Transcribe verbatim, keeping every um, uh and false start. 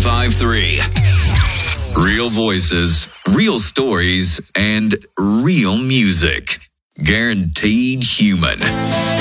five three. Real voices, real stories, and real music. Guaranteed human.